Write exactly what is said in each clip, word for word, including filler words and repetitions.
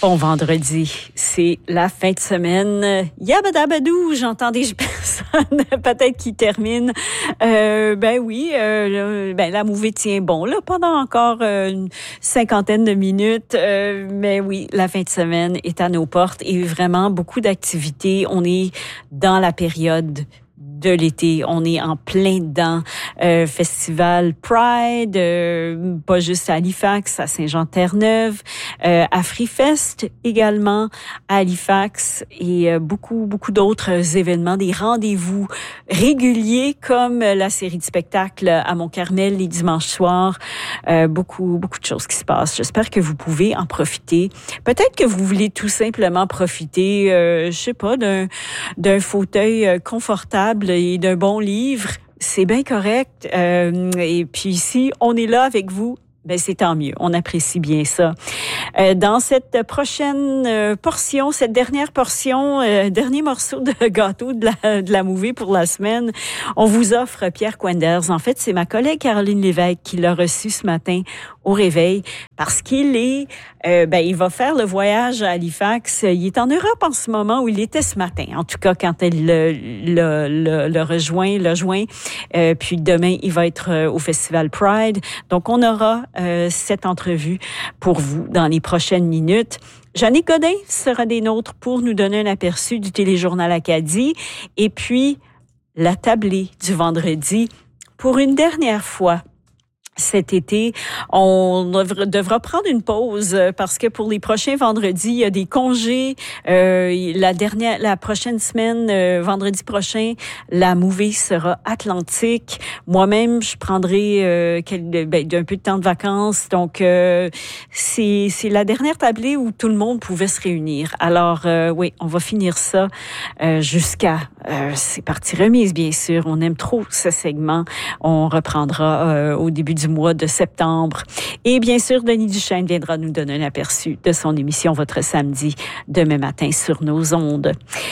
Bon vendredi, c'est la fin de semaine. Yabadabadou, j'entends des personnes peut-être qui terminent. Euh, ben oui, euh, ben la mouvée tient bon là pendant encore euh, une cinquantaine de minutes. Euh, mais oui, la fin de semaine est à nos portes et vraiment beaucoup d'activités. On est dans la période de l'été. On est en plein dedans. Euh, Festival Pride, euh, pas juste à Halifax, à Saint-Jean-Terre-Neuve, euh, à Freefest également, à Halifax et euh, beaucoup, beaucoup d'autres événements, des rendez-vous réguliers comme la série de spectacles à Mont-Carmel les dimanches soirs. Euh, beaucoup, beaucoup de choses qui se passent. J'espère que vous pouvez en profiter. Peut-être que vous voulez tout simplement profiter, euh, je sais pas, d'un, d'un fauteuil confortable et d'un bon livre, c'est bien correct. Euh, et puis ici, on est là avec vous. Ben c'est tant mieux. On apprécie bien ça. Euh, dans cette prochaine euh, portion, cette dernière portion, euh, dernier morceau de gâteau de la, de la mouvée pour la semaine, on vous offre Pierre Quenders. En fait, c'est ma collègue Caroline Lévesque qui l'a reçu ce matin au réveil parce qu'il est, euh, ben il va faire le voyage à Halifax. Il est en Europe en ce moment où il était ce matin. En tout cas, quand elle le, le, le, le rejoint, le joint. Euh, puis demain, il va être euh, au Festival Pride. Donc, on aura Euh, cette entrevue pour vous dans les prochaines minutes. Jeannick Godin sera des nôtres pour nous donner un aperçu du téléjournal Acadie et puis la tablée du vendredi pour une dernière fois. Cet été, on devra prendre une pause parce que pour les prochains vendredis, il y a des congés. Euh, la dernière, la prochaine semaine, euh, vendredi prochain, la mouvée sera Atlantique. Moi-même, je prendrai euh, quel, ben, un peu de temps de vacances. Donc, euh, c'est, c'est la dernière tablée où tout le monde pouvait se réunir. Alors, euh, oui, on va finir ça euh, jusqu'à... Euh, c'est partie remise, bien sûr. On aime trop ce segment. On reprendra euh, au début du du mois de septembre. Et bien sûr, Denis Duchesne viendra nous donner un aperçu de son émission Votre Samedi demain matin sur nos ondes.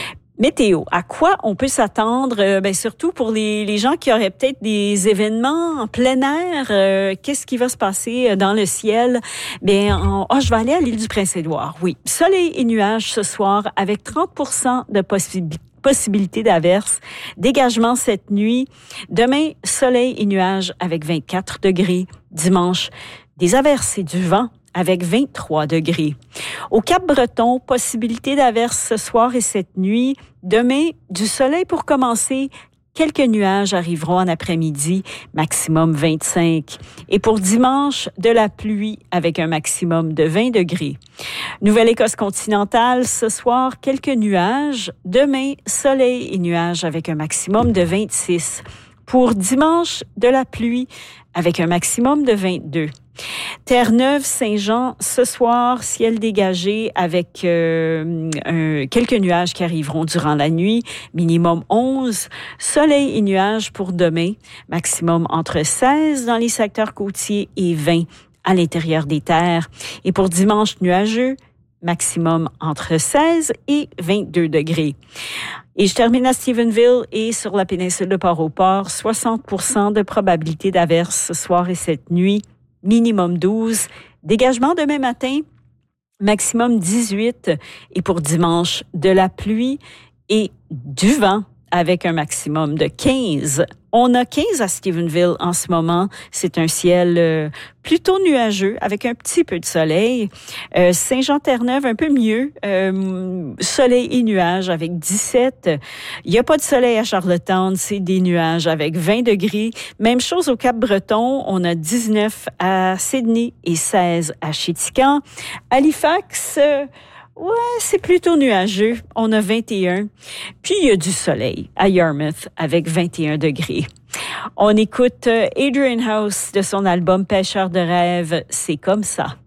Météo, à quoi on peut s'attendre? Euh, ben surtout pour les, les gens qui auraient peut-être des événements en plein air. Euh, qu'est-ce qui va se passer dans le ciel? Ben, en, oh, je vais aller à l'île du Prince-Édouard. Oui, soleil et nuages ce soir avec trente pour cent de possibilités. Possibilité d'averse. Dégagement cette nuit. Demain, soleil et nuages avec vingt-quatre degrés. Dimanche, des averses et du vent avec vingt-trois degrés. Au Cap-Breton, possibilité d'averse ce soir et cette nuit. Demain, du soleil pour commencer. Quelques nuages arriveront en après-midi, maximum vingt-cinq. Et pour dimanche, de la pluie avec un maximum de vingt degrés. Nouvelle-Écosse continentale, ce soir, quelques nuages. Demain, soleil et nuages avec un maximum de vingt-six. Pour dimanche, de la pluie avec un maximum de vingt-deux. Terre-Neuve, Saint-Jean, ce soir, ciel dégagé avec euh, un, quelques nuages qui arriveront durant la nuit, minimum onze. Soleil et nuages pour demain, maximum entre seize dans les secteurs côtiers et vingt à l'intérieur des terres. Et pour dimanche, nuageux, maximum entre seize et vingt-deux degrés. Et je termine à Stephenville et sur la péninsule de Port-au-Port, soixante pour cent de probabilité d'averse ce soir et cette nuit, minimum douze. Dégagement demain matin, maximum dix-huit. Et pour dimanche, de la pluie et du vent avec un maximum de quinze. On a quinze à Stephenville en ce moment. C'est un ciel euh, plutôt nuageux avec un petit peu de soleil. Euh, Saint-Jean-Terre-Neuve, un peu mieux. Euh, soleil et nuages avec dix-sept. Il n'y a pas de soleil à Charlottetown, c'est des nuages avec vingt degrés. Même chose au Cap-Breton. On a dix-neuf à Sydney et seize à Chéticamp. Halifax... Euh, Ouais, c'est plutôt nuageux. On a vingt et un. Puis, il y a du soleil à Yarmouth avec vingt et un degrés. On écoute Adrian House de son album Pêcheur de rêves. C'est comme ça.